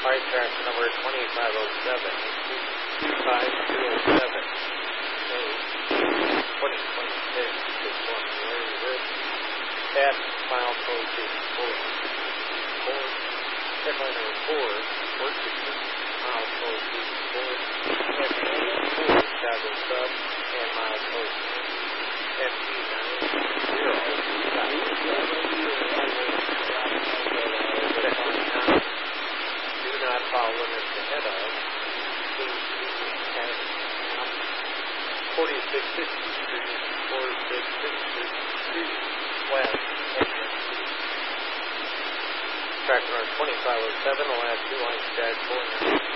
Alright, tractor number 2507, 25207, May 2026, 61, Larry Rich, at mile code 4. Check line number 4, work system, mile code 4, FP4, Chicago sub, and mile code FP90, Chicago sub. Check line 9. Do not follow limits ahead of 4660 Street, 4660 Street, west, entrance. Tractor number 2507, the last 2 lines, dash 49.